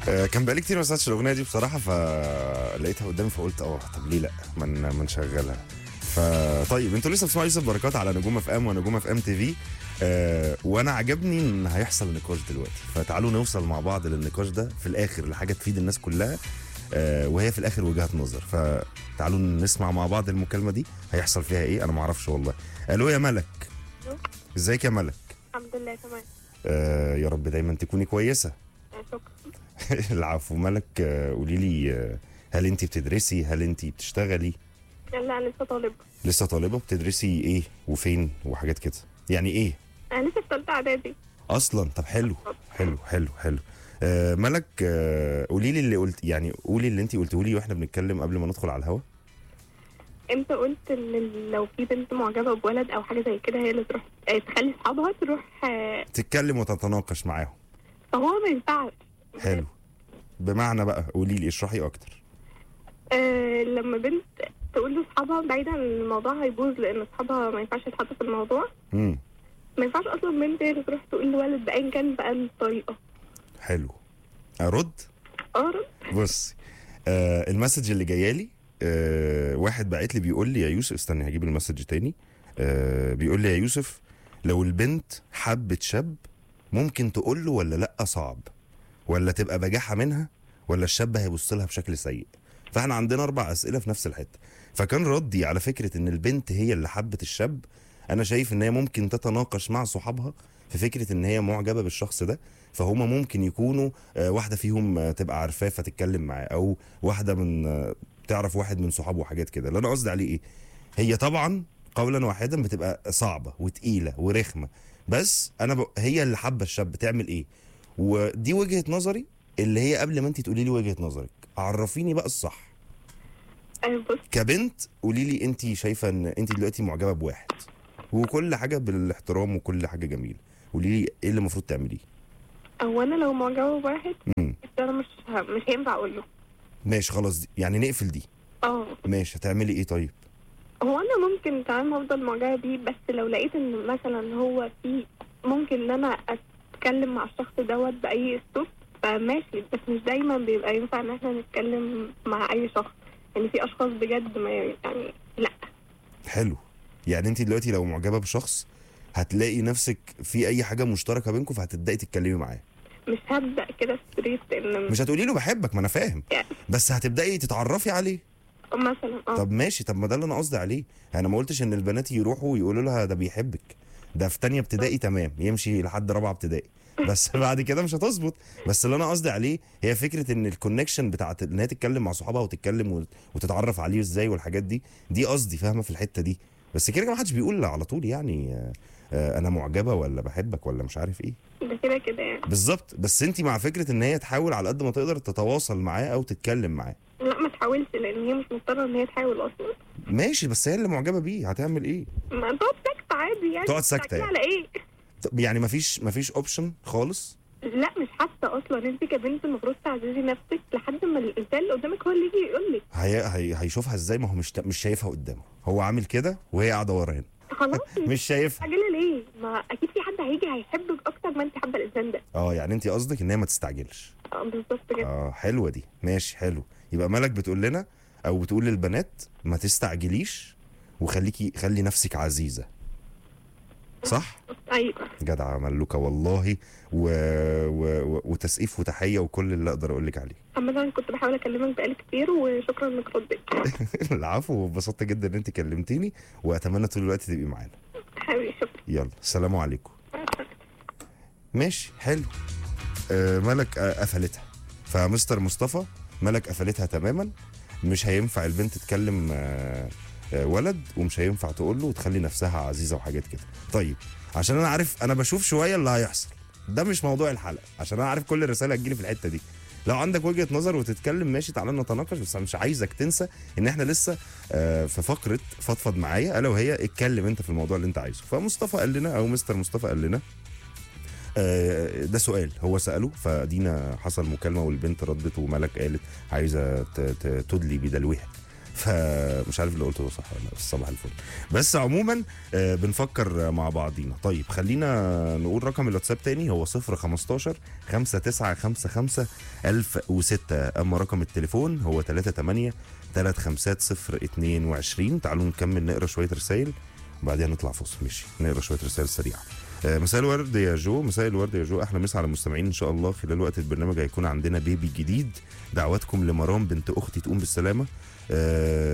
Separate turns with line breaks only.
كان بقالي كتير ما سمعتش الاغنيه دي بصراحه، فلقيتها قدامي فقلت طب ليه لا ما نشغلها. فطيب انتوا لسه بتسمعوا يوسف بركات على نجوم اف ام ونجوم اف ام تي في. وانا عجبني ان هيحصل نقاش دلوقتي، فتعالوا نوصل مع بعض للنقاش ده في الاخر لحاجه تفيد الناس كلها. وهي في الاخر وجهات نظر، فتعالوا نسمع مع بعض المكالمه دي هيحصل فيها ايه. انا ما اعرفش والله. الو يا ملك. ازيك يا ملك؟
الحمد لله تمام.
يا رب دايما تكوني كويسه.
شكرا.
العفو. ملك، قولي لي، هل انت بتدرسي؟ هل انت بتشتغلي؟
لا لسه طالبة.
لسه طالبه؟ بتدرسي ايه وفين وحاجات كده؟ يعني ايه
انا لسه في ثالثة اعدادي
اصلا؟ طب حلو حلو حلو حلو. ملك، قولي لي اللي قلت، يعني قولي اللي انت قلته لي واحنا بنتكلم قبل ما ندخل على الهوا.
انت قلت ان لو في بنت معجبة بولد او حاجة زي كده هي اللي تروح تخلي اصحابها تروح
تتكلم وتتناقش معاهم.
فهو ما ينفعش.
حلو. بمعنى بقى قولي لي، اشرحي اكتر.
لما بنت تقول لاصحابها بعيدا عن الموضوع هيبوظ، لان اصحابها ما ينفعش يتحطوا في الموضوع. ما ينفعش اصلا بنت هي اللي تروح تقول لولد باين كان بقى الطريقة.
حلو. ارد. بص، المسج اللي جايالي، واحد باعت لي بيقول لي يا يوسف، استني هجيب المسج تاني. بيقول لي يا يوسف، لو البنت حبت شاب ممكن تقول له ولا لا؟ صعب ولا تبقى بجاحة منها ولا الشاب هيبص لها بشكل سيء؟ فاحنا عندنا 4 أسئلة في نفس الحتة. فكان ردي على فكرة ان البنت هي اللي حبت الشاب، انا شايف ان هي ممكن تتناقش مع صحابها في فكرة ان هي معجبة بالشخص ده، فهما ممكن يكونوا واحدة فيهم تبقى عارفاه فتتكلم معاه، او واحدة من تعرف واحد من صحابه وحاجات كده. اللي انا قصدي عليه ايه، هي طبعا قولا واحدا بتبقى صعبة وتقيلة ورخمة، بس انا هي اللي حابة الشاب تعمل ايه. ودي وجهة نظري، اللي هي قبل ما انت تقولي لي وجهة نظرك عرفيني بقى الصح.
بص،
كبنت قولي لي انت شايفة ان انت دلوقتي معجبة بواحد وكل حاجة بالاحترام وكل حاجة جميلة، قولي لي ايه اللي المفروض تعمليه.
هو انا لو معجبة بواحد انا مش هينفع اقول له.
ماشي خلاص، دي يعني نقفل دي. ماشي، هتعملي ايه طيب؟
هو انا ممكن تمام افضل معجبة بيه، بس لو لقيت ان مثلا هو في ممكن ان انا اتكلم مع الشخص دوت باي اسلوب فماشي، بس مش دايما بيبقى ينفع ان احنا نتكلم مع اي شخص، يعني في اشخاص بجد ما يعني لا.
حلو. يعني انت دلوقتي لو معجبة بشخص هتلاقي نفسك في اي حاجة مشتركة بينكم فهتبدأي تتكلمي معاه.
مش هبدأ كده ستريت ان
مش هتقولي له بحبك، ما انا فاهم
يعني.
بس هتبدأي تتعرفي عليه
مثلا
طب ماشي، طب ما ده اللي انا قصدي عليه. انا ما قلتش ان البنات يروحوا ويقولوا لها ده بيحبك، ده في تانية ابتدائي تمام يمشي لحد 4 ابتدائي بس بعد كده مش هتظبط. بس اللي انا قصدي عليه هي فكره ان الكونكشن بتاعت ان هي تتكلم مع صحابها وتتكلم وتتعرف عليه ازاي والحاجات دي قصدي، فاهمه في الحته دي. بس كده ما حدش بيقول على طول يعني انا معجبه ولا بحبك ولا مش عارف ايه.
ده كده كده يعني
بالظبط. بس انت مع فكره ان هي تحاول على قد ما تقدر تتواصل معاه او تتكلم معاه.
لا ما تحاولش، لان هي مش مضطره ان هي تحاول اصلا.
ماشي، بس هي اللي معجبه بيه هتعمل ايه؟
ما تقعد ساكته عادي يعني.
تقعد ساكته يعني.
على ايه؟
يعني مفيش اوبشن خالص.
لا مش حاسه اصلا، انت كبنت المفروض تعززي نفسك لحد ما الانسان اللي قدامك هو اللي يجي يقول لك.
هيشوفها ازاي؟ ما هو مش شايفها قدامه، هو عامل كده وهي قاعده ورا هنا
خلاص
مش شايفها.
مستعجله ليه؟ ما اكيد في حد هيجي هيحبك اكتر ما انت حابه الانسان ده.
يعني انت قصدك ان هي ما تستعجلش.
بالظبط كده.
حلوه دي، ماشي حلو. يبقى مالك بتقول لنا او بتقول للبنات ما تستعجليش خلي نفسك عزيزه، صح؟
ايوه
جدعه ملوكه والله وتسقيف وتحيه وكل اللي اقدر اقول لك عليه.
عامة كنت بحاول اكلمك بقالي كتير وشكرا انك رديت.
العفو، وانبسطت جدا ان انت كلمتيني واتمنى طول الوقت تبقي معانا.
حبيبي شكرا.
يلا السلام عليكم. ماشي حلو. ملك قفلتها، فمستر مصطفى ملك قفلتها تماما. مش هينفع البنت تتكلم ولد، ومش هينفع تقول له وتخلي نفسها عزيزه وحاجات كده. طيب عشان انا عارف، انا بشوف شويه اللي هيحصل، ده مش موضوع الحلقه، عشان انا عارف كل الرساله هتجيلي في الحته دي. لو عندك وجهه نظر وتتكلم ماشي تعالى نتناقش، بس مش عايزك تنسى ان احنا لسه في فقره فضفض معايا، الا وهي اتكلم انت في الموضوع اللي انت عايزه. فمصطفى قال لنا، او مستر مصطفى قال لنا ده سؤال هو سأله، فدينا حصل مكالمة والبنت ردت وملك قالت عايزة تدلي بدلوها. فمش عارف اللي قلته ده صح ولا لا، بس صباح الفل. بس عموما بنفكر مع بعضينا. طيب خلينا نقول رقم الواتساب تاني، هو 015 5955 1006. اما رقم التليفون هو 38 350 22. تعالوا نكمل نقرا شويه رسائل وبعدين نطلع فاصل. ماشي، نقرا شويه رسائل سريعه. مساء الورد يا جو، مساء الورد يا جو، احلى مسا على المستمعين. ان شاء الله خلال وقت البرنامج هيكون عندنا بيبي جديد. دعواتكم لمرام بنت اختي تقوم بالسلامه.